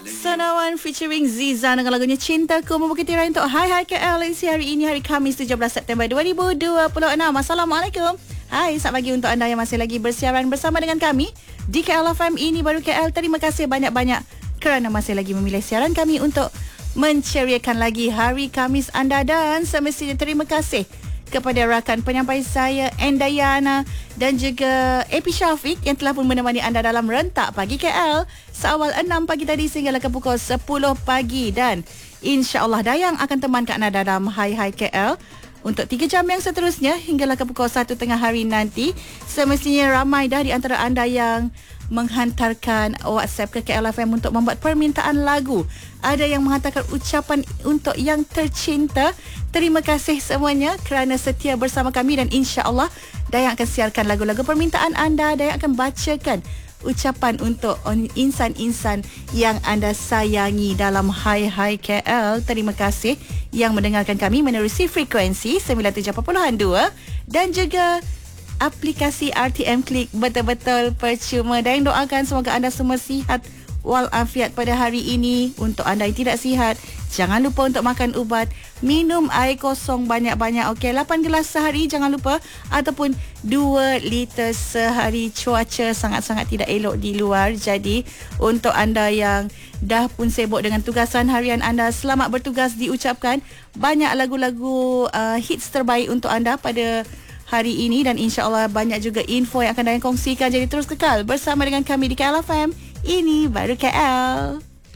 Sanawan featuring Ziza dengan lagunya Cintaku Membukti Raya untuk Hai KL edisi hari ini, hari Khamis 17 September 2026. Assalamualaikum. Hai, selamat pagi untuk anda yang masih lagi bersiaran bersama dengan kami di KL FM Ini Baru KL. Terima kasih banyak-banyak kerana masih lagi memilih siaran kami untuk menceriakan lagi hari Khamis anda, dan semestinya terima kasih kepada rakan penyampai saya Endayana dan juga AP Syafiq yang telah pun menemani anda dalam rentak pagi KL seawal 6 pagi tadi sehingga ke pukul 10 pagi, dan insya-Allah Dayang akan temankan anda dalam Hai KL untuk 3 jam yang seterusnya hinggalah ke pukul 1 tengah hari nanti. Semestinya ramai dah di antara anda yang menghantarkan WhatsApp ke KLFM untuk membuat permintaan lagu. Ada yang menghantarkan ucapan untuk yang tercinta. Terima kasih semuanya kerana setia bersama kami, dan insya-Allah Dayang akan siarkan lagu-lagu permintaan anda. Dayang akan bacakan ucapan untuk insan-insan yang anda sayangi dalam Hai KL. Terima kasih yang mendengarkan kami menerusi frekuensi 97.2 dan juga aplikasi RTM Klik. Betul-betul percuma. Dan doakan semoga anda semua sihat walafiat pada hari ini. Untuk anda yang tidak sihat, jangan lupa untuk makan ubat, minum air kosong banyak-banyak. Okey, 8 gelas sehari jangan lupa, ataupun 2 liter sehari. Cuaca sangat-sangat tidak elok di luar. Jadi untuk anda yang dah pun sibuk dengan tugasan harian anda, selamat bertugas diucapkan. Banyak lagu-lagu hits terbaik untuk anda pada hari ini, dan insya-Allah banyak juga info yang akan Dayang kongsikan. Jadi terus kekal bersama dengan kami di KLFM Ini Baru KL.